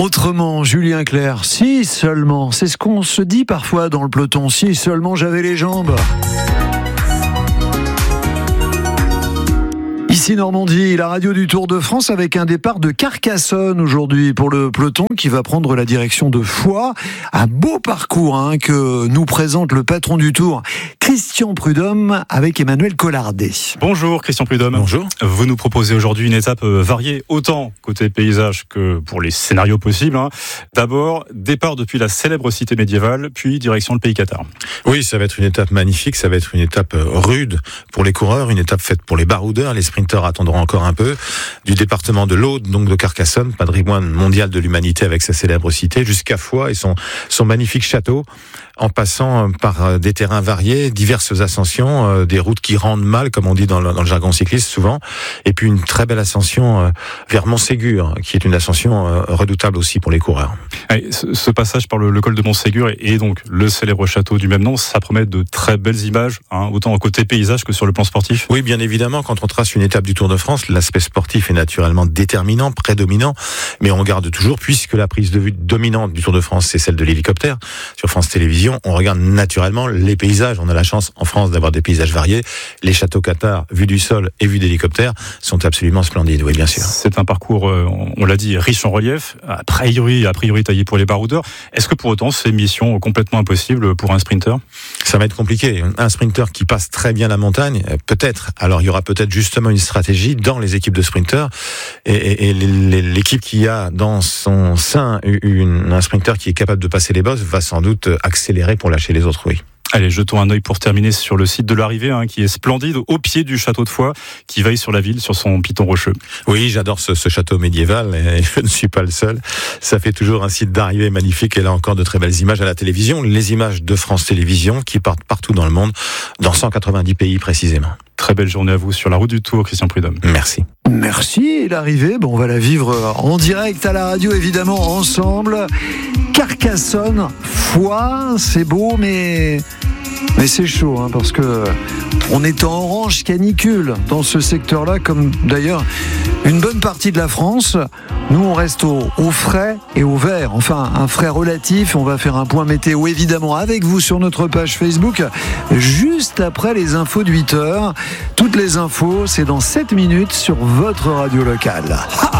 Autrement, Julien Clerc, si seulement, c'est ce qu'on se dit parfois dans le peloton, si seulement j'avais les jambes. Ici Normandie, la radio du Tour de France avec un départ de Carcassonne aujourd'hui pour le peloton qui va prendre la direction de Foix. Un beau parcours que nous présente le patron du Tour, Christian Prudhomme, avec Emmanuel Collardet. Bonjour Christian Prudhomme. Bonjour. Vous nous proposez aujourd'hui une étape variée, autant côté paysage que pour les scénarios possibles. D'abord, départ depuis la célèbre cité médiévale, puis direction le pays cathare. Oui, ça va être une étape magnifique, ça va être une étape rude pour les coureurs, une étape faite pour les baroudeurs, les sprinteurs attendront encore un peu. Du département de l'Aude, donc de Carcassonne, patrimoine mondial de l'humanité avec sa célèbre cité, jusqu'à Foix et son magnifique château, en passant par des terrains variés, diverses ascensions, des routes qui rendent mal, comme on dit dans le jargon cycliste souvent, et puis une très belle ascension vers Montségur, qui est une ascension redoutable aussi pour les coureurs. Allez, ce passage par le col de Montségur et donc le célèbre château du même nom, ça promet de très belles images, autant côté paysage que sur le plan sportif. Oui, bien évidemment, quand on trace une étape du Tour de France, l'aspect sportif est naturellement déterminant, prédominant, mais on regarde toujours, puisque la prise de vue dominante du Tour de France, c'est celle de l'hélicoptère, sur France Télévisions, on regarde naturellement les paysages. On a la chance en France d'avoir des paysages variés. Les châteaux cathares, vus du sol et vus d'hélicoptère, sont absolument splendides, oui, bien sûr. C'est un parcours, on l'a dit, riche en relief, a priori taillé pour les baroudeurs. Est-ce que pour autant, c'est une mission complètement impossible pour un sprinter ? Ça va être compliqué. Un sprinter qui passe très bien la montagne, peut-être. Alors, il y aura peut-être justement une stratégie dans les équipes de sprinters et l'équipe qui a dans son sein un sprinter qui est capable de passer les bosses va sans doute accélérer pour lâcher les autres, oui. Allez, jetons un œil pour terminer sur le site de l'arrivée, qui est splendide, au pied du château de Foix, qui veille sur la ville, sur son piton rocheux. Oui, j'adore ce château médiéval, et je ne suis pas le seul. Ça fait toujours un site d'arrivée magnifique, et là encore de très belles images à la télévision, les images de France Télévisions, qui partent partout dans le monde, dans 190 pays précisément. Très belle journée à vous sur la route du Tour, Christian Prudhomme. Merci. Merci, et l'arrivée, on va la vivre en direct à la radio, évidemment, ensemble. Carcassonne, Foix, c'est beau, mais c'est chaud, parce que on est en orange canicule dans ce secteur-là, comme d'ailleurs une bonne partie de la France. Nous, on reste au frais et au vert, enfin un frais relatif. On va faire un point météo, évidemment, avec vous sur notre page Facebook, juste après les infos de 8h. Toutes les infos, c'est dans 7 minutes sur votre radio locale.